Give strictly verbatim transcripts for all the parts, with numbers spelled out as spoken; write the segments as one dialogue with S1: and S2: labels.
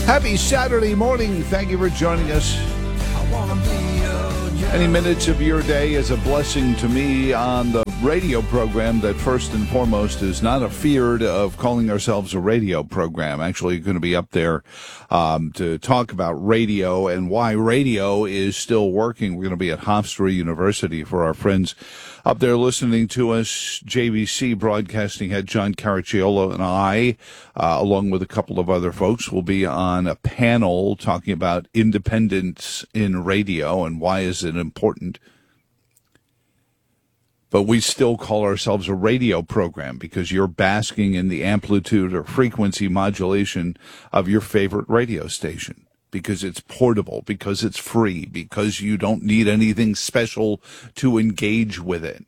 S1: Happy Saturday morning. Thank you for joining us. Any minutes of your day is a blessing to me on the radio program that first and foremost is not afeared of calling ourselves a radio program. Actually, going to be up there um, to talk about radio and why radio is still working. We're going to be at Hofstra University for our friends up there listening to us. J V C broadcasting head John Caracciolo and I, uh, along with a couple of other folks, will be on a panel talking about independence in radio and why is it important. But we still call ourselves a radio program because you're basking in the amplitude or frequency modulation of your favorite radio station, because it's portable, because it's free, because you don't need anything special to engage with it.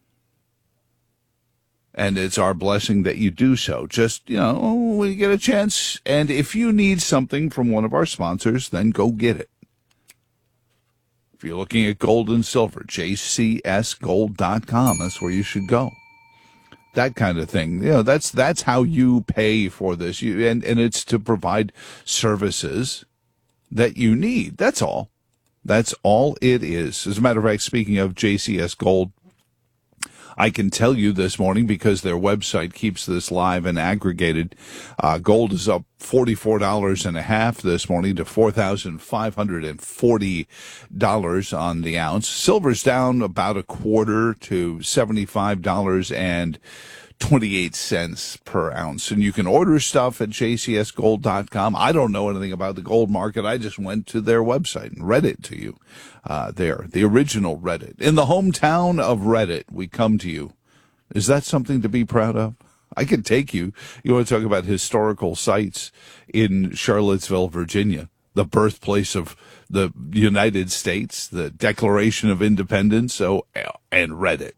S1: And it's our blessing that you do so. Just, you know, when you get a chance. And if you need something from one of our sponsors, then go get it. If you're looking at gold and silver, j c s gold dot com. That's where you should go. That kind of thing. You know, that's that's how you pay for this. You, and, and it's to provide services that you need. That's all. That's all it is. As a matter of fact, speaking of J C S Gold, I can tell you this morning, because their website keeps this live and aggregated, uh, gold is up forty-four dollars and a half this morning to four thousand five hundred forty dollars on the ounce. Silver's down about a quarter to seventy-five dollars and twenty-eight cents per ounce. And you can order stuff at j c s gold dot com. I don't know anything about the gold market. I just went to their website and read it to you uh, there. The original Reddit. In the hometown of Reddit, we come to you. Is that something to be proud of? I could take you. You want to talk about historical sites in Charlottesville, Virginia, the birthplace of the United States, the Declaration of Independence, so, and Reddit.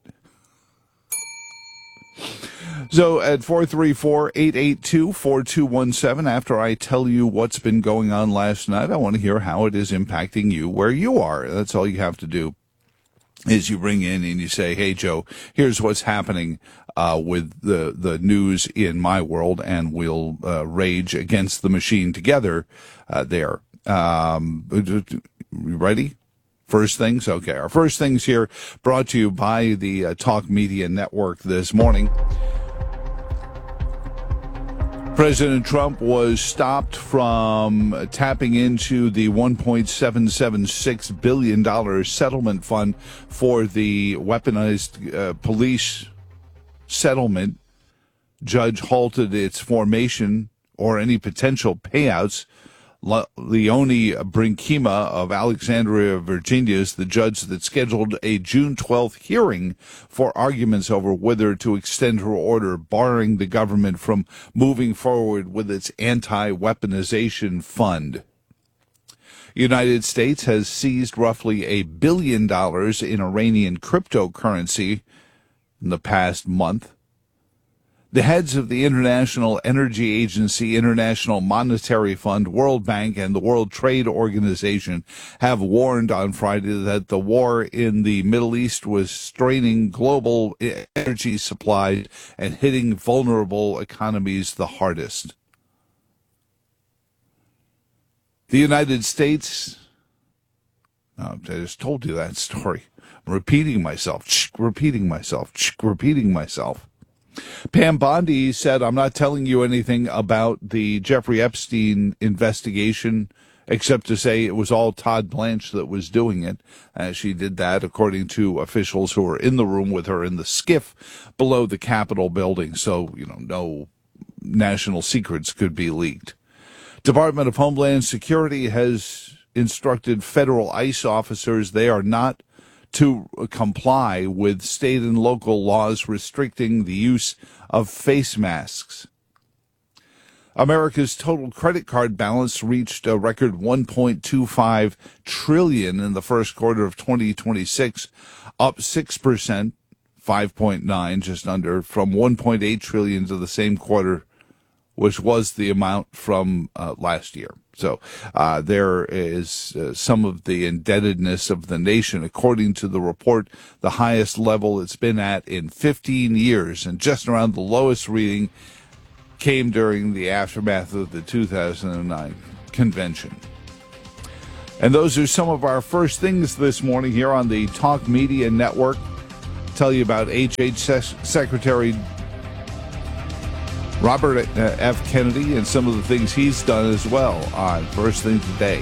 S1: So at four three four, eight eight two, four two one seven, after I tell you what's been going on last night, I want to hear how it is impacting you where you are. That's all you have to do, is you ring in and you say, hey, Joe, here's what's happening uh, with the, the news in my world, and we'll uh, rage against the machine together uh, there. Um, you ready? First things? Okay. Our first things here brought to you by the uh, Talk Media Network this morning. President Trump was stopped from tapping into the one point seven seven six billion dollars settlement fund for the weaponized uh, police settlement. Judge halted its formation or any potential payouts. Leonie Brinkema of Alexandria, Virginia, is the judge that scheduled a June twelfth hearing for arguments over whether to extend her order barring the government from moving forward with its anti-weaponization fund. United States has seized roughly a billion dollars in Iranian cryptocurrency in the past month. The heads of the International Energy Agency, International Monetary Fund, World Bank, and the World Trade Organization have warned on Friday that the war in the Middle East was straining global energy supplies and hitting vulnerable economies the hardest. The United States, oh, I just told you that story. I'm repeating myself, repeating myself, repeating myself. Pam Bondi said, I'm not telling you anything about the Jeffrey Epstein investigation, except to say it was all Todd Blanche that was doing it. Uh, she did that, according to officials who were in the room with her in the skiff below the Capitol building. So, you know, no national secrets could be leaked. Department of Homeland Security has instructed federal ICE officers they are not to comply with state and local laws restricting the use of face masks. America's total credit card balance reached a record one point two five trillion dollars in the first quarter of twenty twenty-six, up six percent, five point nine just under, from one point eight trillion dollars to the same quarter, which was the amount from uh, last year. So uh, there is uh, some of the indebtedness of the nation, according to the report, the highest level it's been at in fifteen years, and just around the lowest reading came during the aftermath of the two thousand nine convention. And those are some of our first things this morning here on the Talk Media Network. Tell you about H H Secretary Robert F. Kennedy and some of the things he's done as well on First Thing Today.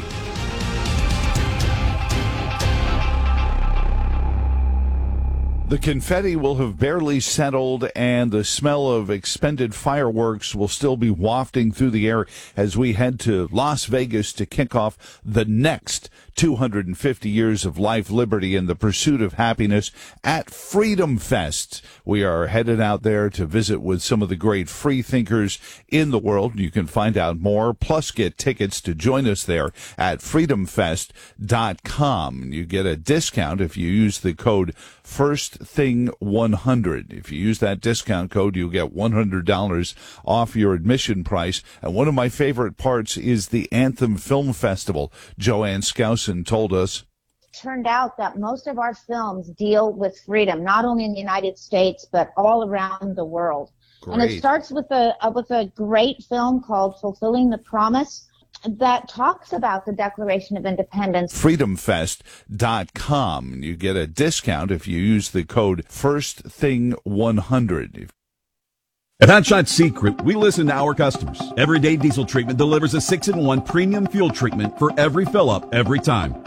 S1: The confetti will have barely settled, and the smell of expended fireworks will still be wafting through the air as we head to Las Vegas to kick off the next two hundred fifty years of life, liberty, and the pursuit of happiness at Freedom Fest. We are headed out there to visit with some of the great free thinkers in the world. You can find out more, plus get tickets to join us there at freedom fest dot com. You get a discount if you use the code First Thing one hundred. If you use that discount code, you'll get one hundred dollars off your admission price. And one of my favorite parts is the Anthem Film Festival. Joanne Skousen told us.
S2: Turned out that most of our films deal with freedom, not only in the United States, but all around the world. Great. And it starts with a, uh, with a great film called Fulfilling the Promise that talks about the Declaration of Independence. freedom fest dot com. You get a discount if you use the code First Thing one hundred.
S3: At Hot Shot Secret, we listen to our customers. Everyday Diesel Treatment delivers a six in one premium fuel treatment for every fill-up every time.